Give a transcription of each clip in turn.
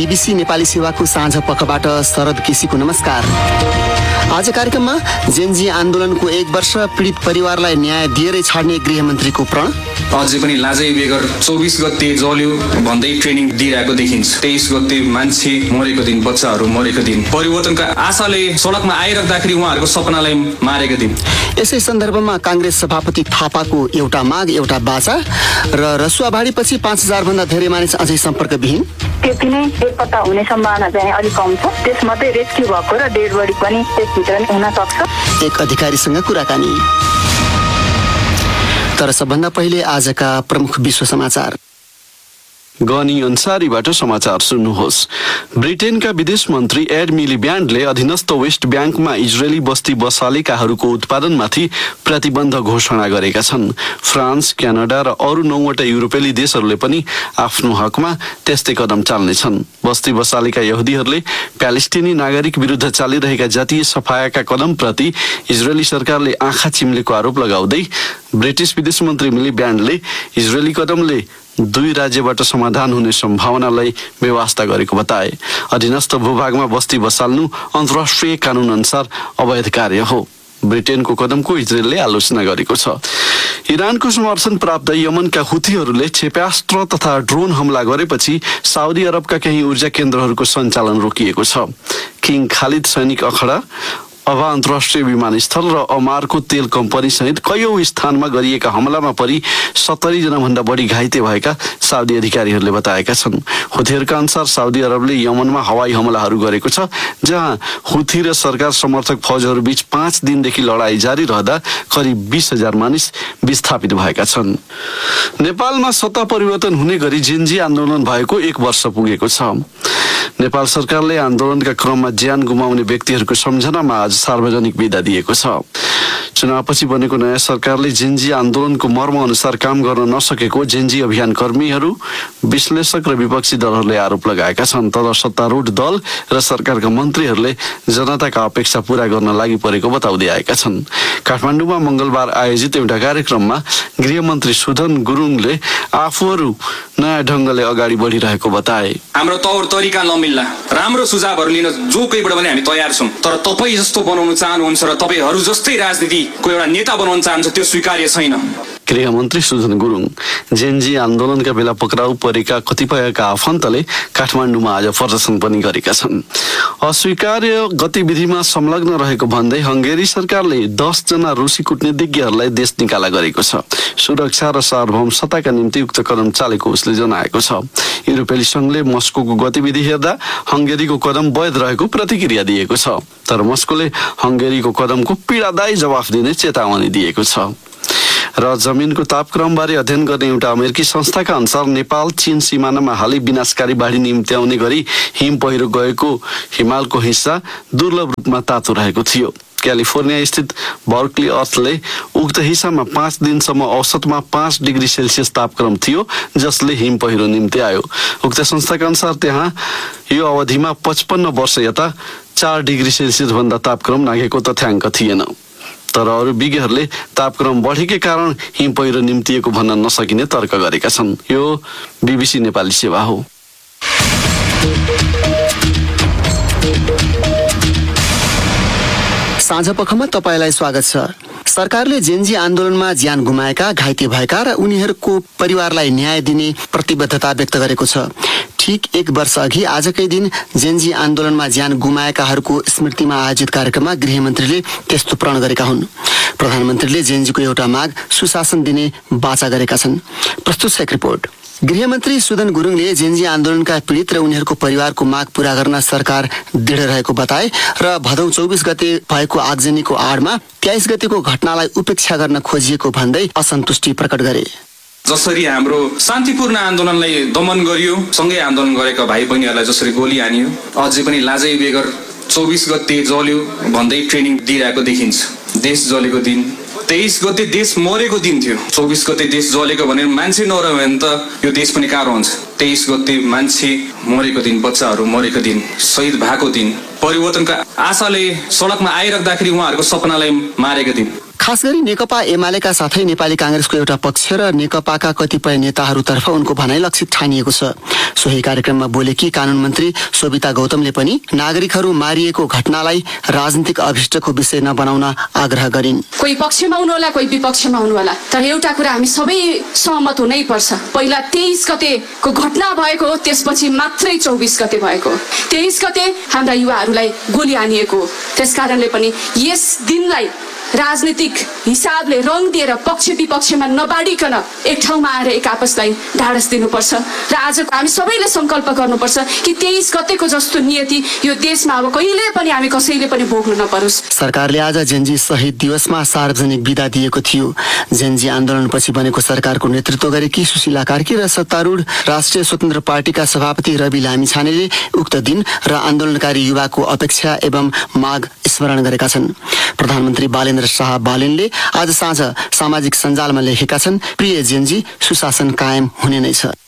BBC Nepali सेवाको साँझ पखबाट शरद केसीको नमस्कार। आज कार्यक्रममा जेनजी आन्दोलनको 1 वर्ष पीडित परिवारलाई न्याय दिएरै छाड्ने गृहमन्त्रीको प्रण, अझै पनि लाजै बेगर 24 गते जल्यो भन्दै ट्रेनिङ दिइरहेको देखिन्छ। 23 गते मान्छे मरेको दिन, बच्चाहरू मरेको दिन, परिवर्तनका आशाले सडकमा आइराख्दाखेरि उहाँहरूको सपनालाई मारेको दिन। यसै सन्दर्भमा काङ्ग्रेस सभापति थापाको एउटा माग एउटा बाचा र रसुवाबाढीपछि 5000 भन्दा धेरै मानिस अझै सम्पर्कविहीन। त्यति नै बेपत्ता हुने सम्भावना चाहिँ अलिक कम छ। त्यसमध्ये रेस्क्यु भएको र डेड बडी पनि त्यसभित्र नै हुन सक्छ। एक अधिकारीसँग कुराकानी। तर सबभन्दा पहिले आजका प्रमुख विश्व समाचार। गनी अन्सारीबाट समाचार सुन्नुहोस्। ब्रिटेनका विदेश मन्त्री एड मिलिब्यान्डले अधीनस्थ वेस्ट ब्याङ्कमा इजरायली बस्ती बसालेकाहरूको उत्पादनमाथि प्रतिबन्ध घोषणा गरेका छन्। फ्रान्स, क्यानाडा र अरू 9वटा युरोपेली देशहरूले पनि आफ्नो हकमा त्यस्तै कदम चाल्नेछन्। बस्ती बसालेका यहुदीहरूले प्यालेस्टिनी नागरिक विरुद्ध चालिरहेका जातीय सफायाका कदमप्रति इजरायली सरकारले आँखा चिम्लेको आरोप लगाउँदै ब्रिटिस विदेश मन्त्री मिलिब्यान्डले इजरायली कदमले 2 राज्यबाट समाधान हुने सम्भावनालाई बेवास्ता गरेको बताए। अधीनस्थ भूभागमा बस्ती बसाल्नु अन्तर्राष्ट्रिय कानून अनुसार अवैध कार्य हो। ब्रिटेनको कदमको इजरायलले आलोचना गरेको छ। इरानको समर्थन प्राप्त यमनका हुथीहरूले क्षेप्यास्त्र तथा ड्रोन हमला गरेपछि साउदी अरबका केही ऊर्जा केन्द्रहरूको सञ्चालन रोकिएको छ। किङ खालिद सैनिक अखडा, अभा अन्तर्राष्ट्रिय विमानस्थल र अमारको तेल कम्पनी सहित कयौं स्थानमा गरिएका हमलामा परि 70 जना भन्दा बढी घाइते भएका साउदी अधिकारीहरूले बताएका छन्। हुथीहरूका अनुसार साउदी अरबले यमनमा हवाई हमलाहरू गरेको छ, जहाँ हुथी र सरकार समर्थक फौजहरू बीच 5 दिनदेखि लडाईँ जारी रहँदा करिब 20,000 मानिस विस्थापित भएका छन्। नेपालमा सत्ता परिवर्तन हुने गरी जेनजी आन्दोलन भएको 1 वर्ष पुगेको छ। नेपाल सरकारले आन्दोलनका क्रममा ज्यान गुमाउने व्यक्तिहरूको सम्झनामा आज सार्वजनिक बिदा दिएको छ। चुनावपछि बनेको नयाँ सरकारले जेनजी आन्दोलनको मर्म अनुसार काम गर्न नसकेको जेनजी अभियान कर्मीहरू, विश्लेषक र विपक्षी दलहरूले आरोप लगाएका छन्। तर सत्तारूढ दल र सरकारका मन्त्रीहरूले जनताका अपेक्षा पूरा गर्न लागि परेको बताउँदै आएका छन्। काठमाडौँमा मंगलबार आयोजित एउटा कार्यक्रममा गृहमन्त्री सुदन गुरुङले आफूहरू नयाँ ढङ्गले अगाडि बढिरहेको बताए। हाम्रो तौर तरिका नमिल्ला, राम्रो सुझावहरू लिन जो कोहीबाट पनि हामी तयार छौँ, तर तपाईँ जस्तो बनाउन चाहनुहुन्छ र तपाईँहरू जस्तै राजनीतिको एउटा नेता बनाउन चाहन्छ त्यो स्वीकार्य छैन। गृहमन्त्री सुदन गुरुङ। जेनजी आन्दोलनका बेला पक्राउ परेका कतिपयका आफन्तले काठमाडौँमा आज प्रदर्शन पनि गरेका छन्। अस्वीकार्य गतिविधिमा संलग्न रहेको भन्दै हंगेरी सरकारले 10 जना रुसी कूटनीतिज्ञहरूलाई देश निकाला गरेको छ। सुरक्षा र सार्वभौमसत्ताका निम्ति उक्त कदम चालेको उसले जनाएको छ। युरोपेली संघले मस्कोको गतिविधि हेर्दा हंगेरीको कदम वैध रहेको प्रतिक्रिया दिएको छ, तर मस्कोले हंगेरीको कदमको पीडादायी जवाफ दिने चेतावनी दिएको छ। र जमिनको तापक्रमबारे अध्ययन गर्ने एउटा अमेरिकी संस्थाका अनुसार नेपाल चीन सीमानामा हालै विनाशकारी बाढी निम्त्याउने गरी हिम पहिरो गएको हिमालको हिस्सा दुर्लभ रूपमा तातो रहेको थियो। क्यालिफोर्निया स्थित बर्कली अर्थले उक्त हिस्सामा 5 दिनसम्म औसतमा 5 डिग्री सेल्सियस तापक्रम थियो, जसले हिम पहिरो निम्त्यायो। उक्त संस्थाका अनुसार त्यहाँ यो अवधिमा 55 वर्ष यता 4 डिग्री सेल्सियस भन्दा तापक्रम नाघेको तथ्याङ्क थिएन। तर अरू विज्ञहरूले तापक्रम बढेकै कारण हिम पहिरो निम्तिएको भन्न नसकिने तर्क गरेका छन्। यो बीबीसी नेपाली सेवा हो। साँझ पखमा तपाईलाई स्वागत छ। सरकारले जेनजी आन्दोलनमा ज्यान गुमाएका, घाइते भएका र उनीहरूको परिवारलाई न्याय दिने प्रतिबद्धता व्यक्त गरेको छ। ठीक 1 वर्ष अघि आजकै दिन जेनजी आन्दोलनमा ज्यान गुमाएकाहरूको स्मृतिमा आयोजित कार्यक्रममा गृहमन्त्रीले त्यस्तो प्रण गरेका हुन्। प्रधानमन्त्रीले जेनजीको एउटा माग सुशासन दिने बाचा गरेका छन्। प्रस्तुत छ एक रिपोर्ट। गृहमन्त्री सुदन गुरुङले जेनजी आन्दोलनका पीडित र उनीहरूको परिवारको माग पूरा गर्न सरकार दृढ रहेको बताए र भदौ 24 गते भएको आगजनीको आडमा 23 गतेको घटनालाई उपेक्षा गर्न खोजिएको भन्दै असन्तुष्टि प्रकट गरे। जसरी हाम्रो शान्तिपूर्ण आन्दोलनलाई दमन गरियो, सँगै आन्दोलन गरेका भाइ बहिनीहरूलाई जसरी गोली हानियो, अझै पनि लाजै बेगर 24 गते जल्यो भन्दै ट्रेनिङ दिइरहेको देखिन्छ। देश जलेको दिन, 23 गते देश मरेको दिन थियो। 24 गते देश जलेको भनेर मान्छे नरह्यो भने त यो देश पनि कहाँ रहन्छ। 23 गते मान्छे मरेको दिन, बच्चाहरू मरेको दिन, शहीद भएको दिन, परिवर्तनका आशाले सडकमा आइराख्दाखेरि उहाँहरूको सपनालाई मारेको दिन। खास गरी नेकपा एमालेका साथै नेपाली कांग्रेसको एउटा पक्ष र नेकपाका कतिपय नेताहरूतर्फ उनको भनाइ लक्षित ठानिएको छ। सोही कार्यक्रममा बोलेकी कानून मन्त्री शोभिता गौतमले पनि नागरिकहरू मारिएको घटनालाई राजनीतिक अभिष्टको विषय नबनाउन आग्रह गरिन्। कोही पक्षमा हुनु होला, कोही विपक्षमा हुनु होला, तर एउटा कुरा हामी सबै सहमत हुनै पर्छ। पहिला 23 गतेको घटना भएको हो, त्यसपछि मात्रै 24 गते भएको। 23 गते हाम्रा युवाहरूलाई गोली हानिएको हो। त्यसकारणले पनि यस दिनलाई राजनीतिक हिसाबले रङ दिएर पक्ष विपक्षमा नबाडिकन एक ठाउँमा आएर एक आपसलाई ढाडस दिनुपर्छ र आज हामी सबैले संकल्प गर्नुपर्छ कि 23 गतेको जस्तो नियति यो देशमा अब कहिले पनि हामी कसैले पनि भोग्नु नपरोस्। सरकारले आज जेनजी शहीद दिवसमा सार्वजनिक बिदा दिएको थियो। जेनजी आन्दोलनपछि बनेको सरकारको नेतृत्व गरेकी सुशीला कार्की र सत्तारूढ राष्ट्रिय स्वतन्त्र पार्टीका सभापति रवि लामिछानेले उक्त दिन र आन्दोलनकारी युवाको अपेक्षा एवं माग स्मरण गरेका छन्। प्रधानमन्त्री बालेन्द्र शाह बालेनले आज साँझ सामाजिक सञ्जालमा लेखेका छन्, प्रिय जेनजी, सुशासन कायम हुने नै छ।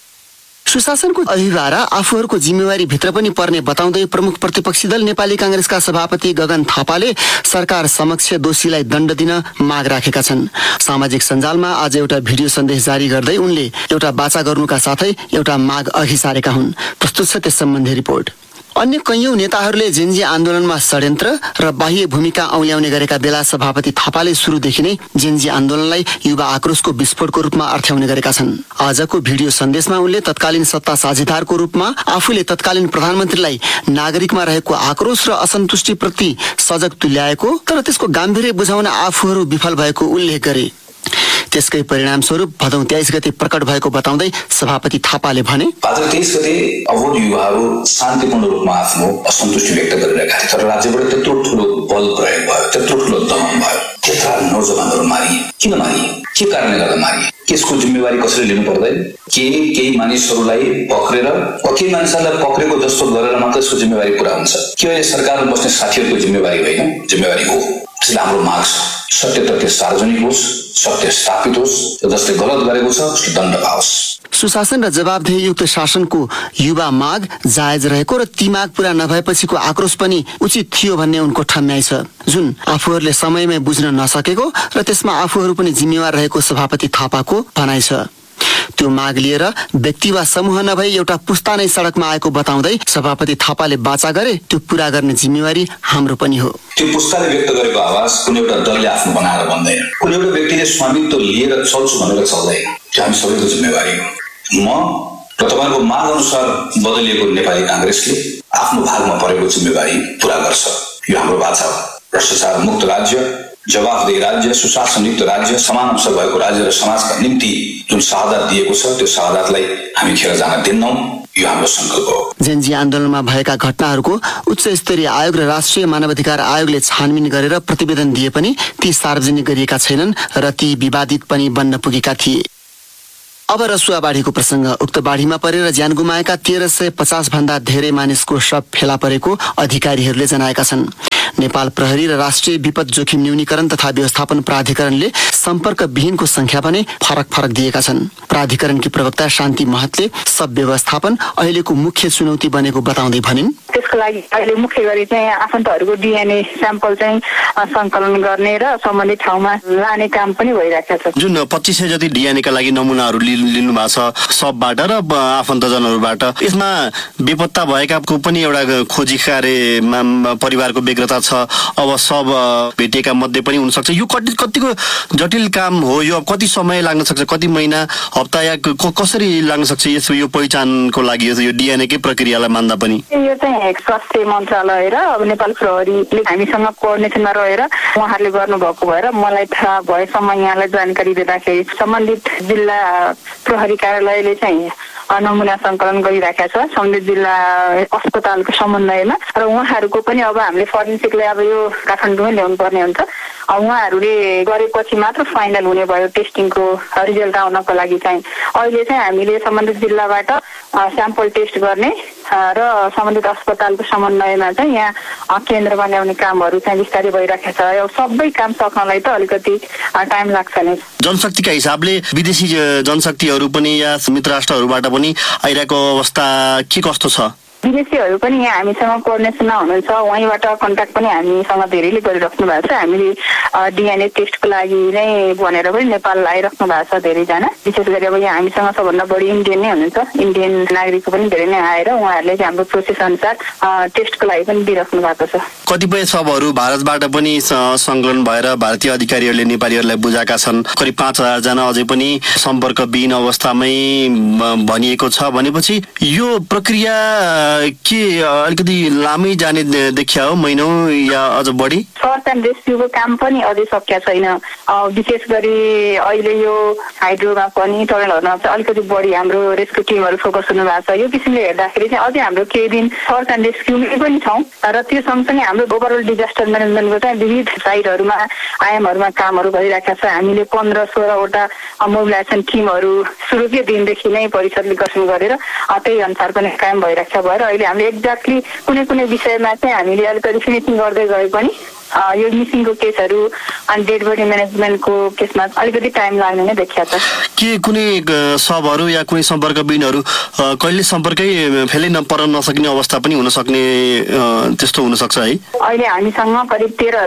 सुशासनको अभिभारा आफूहरूको जिम्मेवारी भित्र पनि पर्ने बताउँदै प्रमुख प्रतिपक्षी दल नेपाली कांग्रेसका सभापति गगन थापाले सरकार समक्ष दोषीलाई दण्ड दिन माग राखेका छन्। सामाजिक सञ्जालमा आज एउटा भिडियो सन्देश जारी गर्दै उनले एउटा वाचा गर्नुका साथै एउटा माग अघि सारेका हुन्। प्रस्तुत छ त्यस सम्बन्धी रिपोर्ट। अन्य कैयौं नेताहरूले जेनजी आन्दोलनमा षड्यन्त्र र बाह्य भूमिका औल्याउने गरेका बेला सभापति थापाले सुरुदेखि नै जेनजी आन्दोलनलाई युवा आक्रोशको विस्फोटको रूपमा अर्थ्याउने गरेका छन्। आजको भिडियो सन्देशमा उनले तत्कालीन सत्ता साझेदारको रूपमा आफूले तत्कालीन प्रधानमन्त्रीलाई नागरिकमा रहेको आक्रोश र असन्तुष्टिप्रति सजग तुल्याएको तर त्यसको गाम्भीर्य बुझाउन आफूहरू विफल भएको उल्लेख गरे। त्यसकै परिणामस्वरूप भदौ 23 गते प्रकट भएको बताउँदै सभापति थापाले भने, भाद्र 23 गते अवध युवाहरू शान्तिपूर्ण रूपमा आफ्नो असन्तुष्टि व्यक्त गरिरहेका थिए, तर राज्यबाट त्यत्रो ठुलो बल प्रयोग भयो, त्यत्रो ठुलो दमन भयो, त्यत्रा नौजवानहरू मारिए। किन मारिए? के कारणले गर्दा मारिए? यसको जिम्मेवारी कसैले लिनु पर्दैन? केही मानिसहरूलाई पक्रेर केही मानिसहरूलाई पक्रेको जस्तो गरेर मात्र यसको जिम्मेवारी पुरा हुन्छ कि अहिले सरकारमा बस्ने साथीहरूको जिम्मेवारी होइन? जिम्मेवारी हो। त्यसले हाम्रो माग छ, सत्य तथ्य सार्वजनिक होस्, सत्य स्थापित होस्, जसले गलत गरेको छ उसले दण्ड पाओस्। सुशासन र जवाबदेहीयुक्त शासनको युवा माग जायज रहेको र ती माग पूरा नभएपछिको आक्रोश पनि उचित थियो भन्ने उनको ठम्याइ छ, जुन आफूहरूले समयमै बुझ्न नसकेको र त्यसमा आफूहरू पनि जिम्मेवार रहेको सभापति थापाको भनाइ छ। त्यो माग लिएर व्यक्ति वा समूह नभई एउटा पुस्ता नै सडकमा आएको बताउँदै सभापति थापाले वाचा गरे, त्यो पूरा गर्ने जिम्मेवारी हाम्रो पनि हो। त्यो पुस्ताले व्यक्त गरेको आवाज कुनै एउटा दलले आफ्नो बनाएर भन्दैन, कुनै एउटा व्यक्तिले स्वामित्व लिएर चल्छु भनेर चल्दैन। त्यो हामी सबैको जिम्मेवारी हो। म र तपाईँको माग अनुसार बदलिएको नेपाली कांग्रेसले आफ्नो भागमा परेको जिम्मेवारी पूरा गर्छ। यो हाम्रो वाचा हो। भ्रष्टाचार मुक्त राज्य, जवाफदेही राज्य, सुशासनयुक्त राज्य, समान अवसर भएको राज्य र समाजका निम्ति जुन शहादत दिएको छ त्यो शहादतलाई हामी खेर जान दिन्नौं। यो हाम्रो संकल्प हो। जेनजी आन्दोलनमा भएका घटनाहरूको उच्च स्तरीय आयोग र राष्ट्रिय मानवाधिकार आयोगले छानबिन गरेर प्रतिवेदन दिए पनि ती सार्वजनिक गरिएका छैनन् र ती विवादित पनि बन्न पुगेका थिए। अब रसुवा बाढीको प्रसंग। उक्त बाढीमा परेर ज्यान गुमाएका 1350 भन्दा धेरै मानिसको शव फेला परेको अधिकारीहरूले जनाएका छन्। नेपाल प्रहरी र राष्ट्रिय विपद जोखिम न्यूनीकरण तथा व्यवस्थापन प्राधिकरणले सम्पर्क विहीनको संख्या भने फरक दिएका छन्। प्राधिकरणकी प्रवक्ता शान्ति महतले सब व्यवस्थापन अहिलेको मुख्य चुनौती बनेको बताउँदै भनिन्, त्यसको लागि अहिले मुख्य गरी चाहिँ आफन्तहरूको डिएनए स्याम्पल चाहिँ संकलन गर्ने र सम्बन्धित ठाउँमा लाने काम पनि भइरहेको छ। जुन 2500 जति डिएनए का लागि नमुनाहरू लिनु भएको छ सबबाट र आफन्तजनहरूबाट, यसमा बेपत्ता भएकाको पनि एउटा खोजी कार्यमा परिवारको व्यग्रता छ। अब सब भेटिएका मध्ये पनि हुन सक्छ। यो कतिको जटिल काम हो। यो कति समय लाग्न सक्छ, कति महिना, हप्ता या कसरी लाग्न सक्छ यो पहिचानको लागि यो डिएनए कै प्रक्रियालाई मान्दा पनि? यो चाहिँ स्वास्थ्य मन्त्रालय र अब नेपाल प्रहरीले हामीसँग कोअर्डिनेसनमा रहेर उहाँहरूले गर्नुभएको भएर मलाई थाहा भएसम्म यहाँलाई जानकारी दिँदाखेरि सम्बन्धित जिल्ला प्रहरी कार्यालयले चाहिँ नमुना संकलन गरिराखेका छ सम्बन्धित जिल्ला अस्पतालको समन्वयमा र उहाँहरूको पनि अब हामीले फरेन्सिकले अब यो काठमाडौँमै ल्याउनु पर्ने हुन्छ। उहाँहरूले गरेपछि मात्र फाइनल हुने भयो टेस्टिङको रिजल्ट आउनको लागि चाहिँ। अहिले चाहिँ हामीले सम्बन्धित जिल्लाबाट स्याम्पल टेस्ट गर्ने र सम्बन्धित अस्पतालको समन्वयमा चाहिँ यहाँ केन्द्रमा ल्याउने कामहरू चाहिँ बिस्तारै भइरहेको छ। यो सबै काम सक्नलाई त अलिकति टाइम लाग्छ नै। जनशक्तिका हिसाबले विदेशी जनशक्तिहरू पनि या मित्र राष्ट्रहरूबाट पनि आइरहेको अवस्था के कस्तो छ? विदेशीहरू पनि यहाँ हामीसँग कोअर्डिनेसनमा हुनुहुन्छ, उहाँबाट कन्ट्याक्ट पनि हामीसँग धेरैले गरिराख्नु भएको छ। हामीले डिएनए टेस्टको लागि नै भनेर पनि नेपाल आइराख्नु भएको छ धेरैजना। विशेष गरी अब यहाँ हामीसँग सबभन्दा बढी इन्डियन नै हुनुहुन्छ, इन्डियन नागरिकको पनि धेरै नै आएर उहाँहरूले चाहिँ हाम्रो प्रोसेस अनुसार टेस्टको लागि पनि दिइराख्नु भएको छ। कतिपय सबहरू भारतबाट पनि संकलन भएर भारतीय अधिकारीहरूले नेपालीहरूलाई बुझाएका छन्। करिब 5000 जना अझै पनि सम्पर्कविहीन अवस्थामै भनिएको छ भनेपछि यो प्रक्रिया के अलिकति लामै जाने देखिया हो, महिनौं या अझ बढी? सर्च एन्ड रेस्क्युको काम पनि अझै सकिया छैन। विशेष गरी अहिले यो हाइड्रोमा पनि टनलहरूमा चाहिँ अलिकति बढी हाम्रो रेस्क्यु टिमहरू फोकस हुनु भएको छ। यो किसिमले हेर्दाखेरि चाहिँ अझै हाम्रो केही दिन सर्च एन्ड रेस्क्युमै पनि छौँ र त्यो सँगसँगै हाम्रो ओभरअल डिजास्टर म्यानेजमेन्टको चाहिँ विविध साइटहरूमा आयामहरूमा कामहरू गरिरहेका छ। हामीले 15-16 वटा मोबिलाइजेसन टिमहरू सुरुकै दिनदेखि नै परिषदले गठन गरेर त्यही अनुसार पनि कायम भइरहेको छ। भएर अहिले हामीले एक्ज्याक्टली कुनै कुनै विषयमा चाहिँ हामीले अलिकति फिनिसिङ गर्दै गए पनि यो मिसिङको केसहरू अनि डेड बडी म्यानेजमेन्टको केसमा अलिकति टाइम लाग्ने नै देखिया छ। के कुनै सबहरू या कुनै सम्पर्कविहीनहरू कहिले सम्पर्कै फेलै पर्न नसक्ने अवस्था पनि हुन सक्ने त्यस्तो हुन सक्छ है? अहिले हामीसँग करिब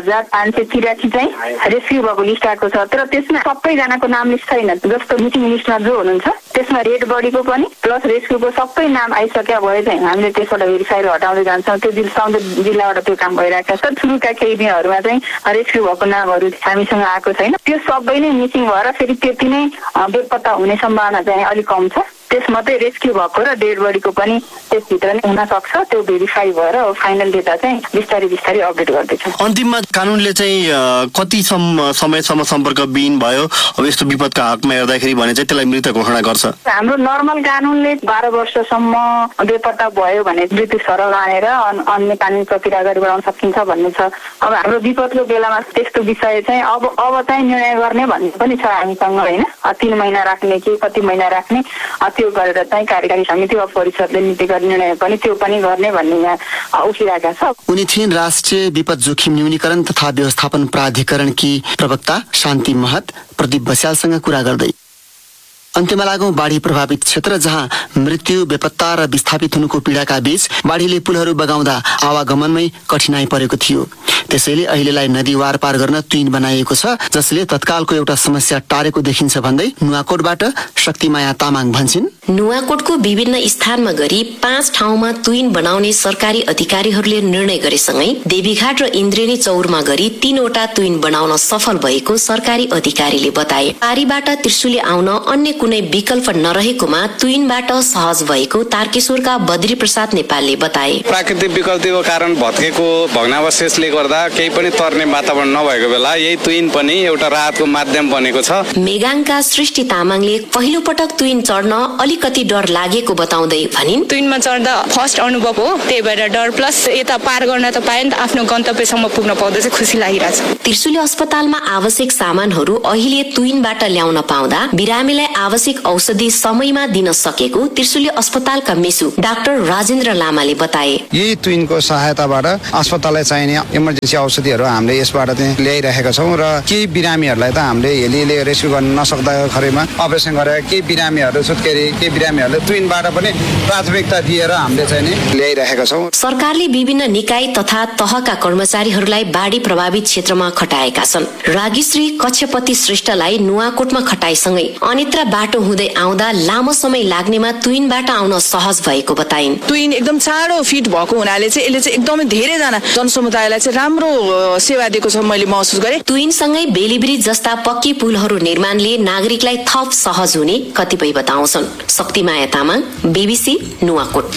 13,583 चाहिँ रेस्क्यु भएको लिस्ट आएको छ, तर त्यसमा सबैजनाको नाम लिस्ट छैन। जस्तो मिटिङ लिस्टमा जो हुनुहुन्छ त्यसमा डेड बडीको पनि प्लस रेस्क्युको सबै नाम आइसक्या भए चाहिँ हामीले त्यसबाट भेरिफाइर हटाउँदै जान्छौँ। त्यो जिल्लाबाट त्यो काम भइरहेको छ। सुरुका केही दिनहरूमा चाहिँ रेस्क्यु भएको नामहरू हामीसँग आएको छैन। त्यो सबै नै मिसिङ भएर फेरि त्यति नै बेपत्ता हुने सम्भावना चाहिँ अलिक कम छ। त्यसमध्ये रेस्क्यु भएको र डेड बडीको पनि त्यसभित्र नै हुन सक्छ। त्यो भेरिफाई भएर फाइनल डेटा चाहिँ बिस्तारै बिस्तारै अपडेट गर्दैछौँ। अन्तिममा कानुनले चाहिँ कति समयसम्म सम्पर्कविहीन भयो अब यस्तो विपदका हकमा हेर्दाखेरि भने चाहिँ त्यसलाई मृत घोषणा गर्छ? हाम्रो नर्मल कानुनले 12 वर्षसम्म बेपत्ता भयो भने मृत्यु सरल हानेर अन्य कानुनी प्रक्रिया अगाडि बढाउन सकिन्छ भन्ने छ। अब हाम्रो विपदको बेलामा त्यस्तो विषय चाहिँ अब चाहिँ निर्णय गर्ने भन्ने पनि छ हामीसँग होइन। 3 महिना राख्ने कि कति महिना राख्ने त्यो गरेर चाहिँ कार्यकारी समिति वा परिषदले नीतिगत निर्णय पनि त्यो पनि गर्ने भन्ने यहाँ उठिरहेका छ। उनी थिइन् राष्ट्रिय विपद जोखिम न्यूनीकरण तथा व्यवस्थापन प्राधिकरणकी प्रवक्ता शान्ति महत प्रदीप बस्यालसँग कुरा गर्दै। अन्त्यमा लागौं बाढी प्रभावित क्षेत्र जहाँ मृत्यु, बेपत्ता र विस्थापित हुनुको पीडाका बीच बाढीले पुलहरू बगाउँदा आवागमनमै कठिनाई परेको थियो। त्यसैले अहिलेलाई नदी वार पार गर्न तुइन बनाइएको छ, जसले तत्कालको एउटा समस्या टारेको देखिन्छ भन्दै नुवाकोटबाट शक्तिमाया तामाङ भन्छिन्। नुवाकोटको विभिन्न स्थानमा गरी 5 ठाउँमा तुइन बनाउने सरकारी अधिकारीहरूले निर्णय गरेसँगै देवीघाट र इन्द्रेणी चौरमा गरी 3 वटा तुइन बनाउन सफल भएको सरकारी अधिकारीले बताए। पारीबाट त्रिशुली आउन अन्य कुनै विकल्प नरहेकोमा तुइनबाट सहज भएको तारकेश्वरका बद्री प्रसाद नेपालले बताए। प्राकृतिक विकल्पको कारण भत्केको भग्नावशेषले गर्दा केही पनि तर्ने वातावरण नभएको बेला यही तुइन पनि एउटा राहतको माध्यम बनेको छ। मेगाङका सृष्टि तामाङले पहिलो पटक तुइन चढ्न अलिकति डर लागेको बताउँदै भनिन्। तुइनमा चढ्दा फर्स्ट अनुभव हो, त्यही भएर डर प्लस यता पार गर्न त पाए नि त आफ्नो गन्तव्यसम्म पुग्न पाउँदा चाहिँ खुसी लागिरहेछ। त्रिशुली अस्पतालमा आवश्यक सामानहरू अहिले तुइनबाट ल्याउन पाउँदा बिरामीलाई आवश्यक औषधि समयमा दिन सकेको त्रिशुली अस्पतालका मेसु डाक्टर राजेन्द्र लामाले बताए। यही तुइनको सहायताबाट अस्पताललाई चाहिने इमर्जेन्सी औषधिहरू हामीले यसबाट चाहिँ ल्याइरहेका छौँ र केही बिरामीहरूलाई त हामीले हेलीले रेस्क्यु गर्न नसक्दा खरेमा अपरेसन गरेर केही बिरामीहरू सुत्केरी केही बिरामीहरूले तुइनबाट पनि प्राथमिकता दिएर हामीले चाहिँ ल्याइरहेका छौँ। सरकारले विभिन्न निकाय तथा तहका कर्मचारीहरूलाई बाढी प्रभावित क्षेत्रमा खटाएका छन्। रागिश्री कक्षपति श्रेष्ठलाई नुवाकोटमा खटाइसँगै अन्यत्र बाटो हुँदै आउँदा लामो समय लाग्नेमा तुइनबाट आउन सहज भएको बताइन्। तुइन एकदम चाँडो फिट भएको हुनाले चाहिँ यसले चाहिँ एकदमै धेरैजना जनसमुदायलाई चाहिँ राम्रो सेवा दिएको छ मैले महसुस गरेँ। तुइनसँगै बेली ब्रिज जस्ता पक्की पुलहरू निर्माणले नागरिकलाई थप सहज हुने कतिपय बताउँछन्। शक्तिमाया तामाङ, BBC नुवाकोट।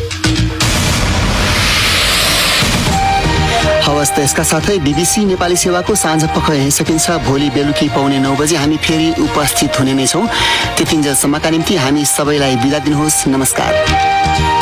हवस् त यसका साथै BBC नेपाली सेवाको साँझ पख यहीँ सकिन्छ। भोलि बेलुकी पाउने 9 बजे हामी फेरि उपस्थित हुने नै छौँ। त्यतिन्जेलसम्मका निम्ति हामी सबैलाई बिदा दिनुहोस्। नमस्कार।